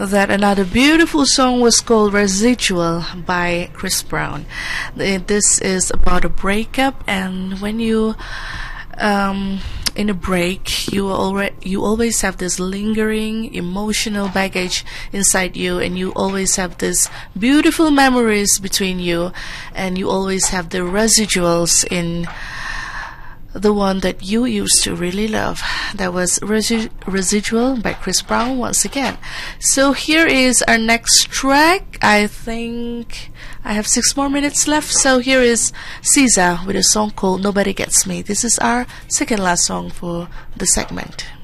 That another beautiful song was called Residual by Chris Brown. This is about a breakup, and when you in a break, you always have this lingering emotional baggage inside you, and you always have this beautiful memories between you, and you always have the residuals in the one that you used to really love. That was Residual by Chris Brown once again. So here is our next track. I think I have 6 more minutes left. So here is SZA with a song called Nobody Gets Me. This is our second last song for the segment.